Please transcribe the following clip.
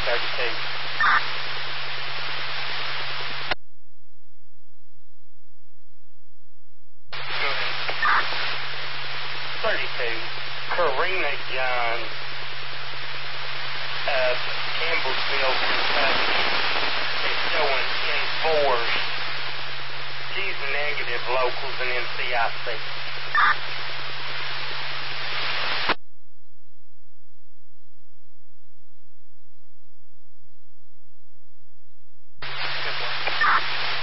32. 32. Karina Jones of Campbellsville, Kentucky is showing enforced. She's negative locals and NCIC.